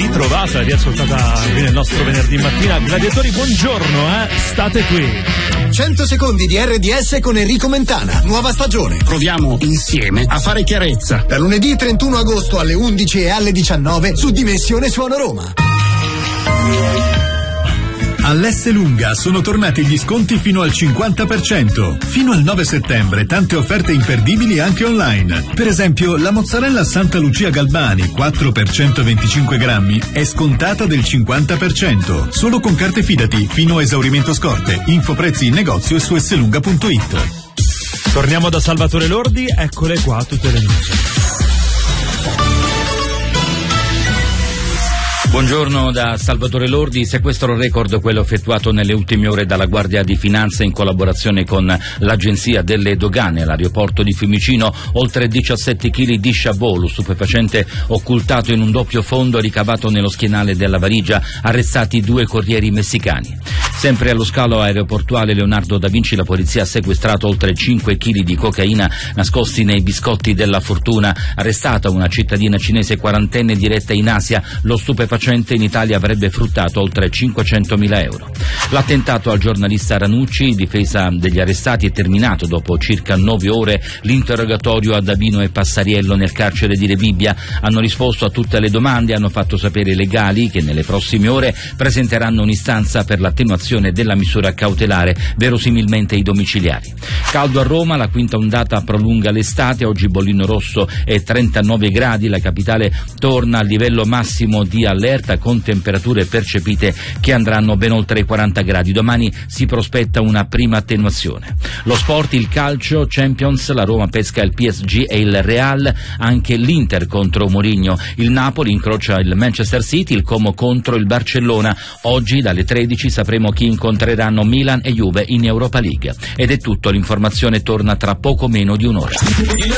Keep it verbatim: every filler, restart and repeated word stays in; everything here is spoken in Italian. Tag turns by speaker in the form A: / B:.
A: ritrovata, riascoltata qui nel nostro venerdì mattina. Gladiatori, buongiorno, eh? State qui.
B: cento secondi di R D S con Enrico Mentana. Nuova stagione.
C: Proviamo insieme a fare chiarezza.
B: Da lunedì trentuno agosto alle undici e alle diciannove su Dimensione Suono Roma.
D: All'Esselunga sono tornati gli sconti fino al cinquanta per cento. Fino al nove settembre tante offerte imperdibili anche online. Per esempio la mozzarella Santa Lucia Galbani quattro per centoventicinque grammi è scontata del cinquanta per cento. Solo con carte Fidati fino a esaurimento scorte. Info prezzi in negozio e su esselunga punto it.
A: Torniamo da Salvatore Lordi, eccole qua tutte le news.
E: Buongiorno da Salvatore Lordi. Sequestro record quello effettuato nelle ultime ore dalla Guardia di Finanza in collaborazione con l'Agenzia delle Dogane all'aeroporto di Fiumicino. Oltre diciassette chili di Chabot, lo stupefacente occultato in un doppio fondo ricavato nello schienale della valigia. Arrestati due corrieri messicani. Sempre allo scalo aeroportuale Leonardo da Vinci la polizia ha sequestrato oltre cinque chili di cocaina nascosti nei biscotti della fortuna. Arrestata una cittadina cinese quarantenne diretta in Asia. Lo stupefacente in Italia avrebbe fruttato oltre cinquecentomila euro. L'attentato al giornalista Ranucci, difesa degli arrestati, è terminato dopo circa nove ore. L'interrogatorio a Davino e Passariello nel carcere di Rebibbia. Hanno risposto a tutte le domande, hanno fatto sapere i legali che nelle prossime ore presenteranno un'istanza per l'attenuazione della misura cautelare, verosimilmente i domiciliari. Caldo a Roma, la quinta ondata prolunga l'estate, oggi bollino rosso e trentanove gradi, la capitale torna al livello massimo di allerta con temperature percepite che andranno ben oltre i quaranta gradi. Domani si prospetta una prima attenuazione. Lo sport, il calcio, Champions, la Roma pesca il P S G e il Real, anche l'Inter contro Mourinho, il Napoli incrocia il Manchester City, il Como contro il Barcellona. Oggi dalle tredici sapremo chi incontreranno Milan e Juve in Europa League. Ed è tutto, l'informazione torna tra poco meno di un'ora.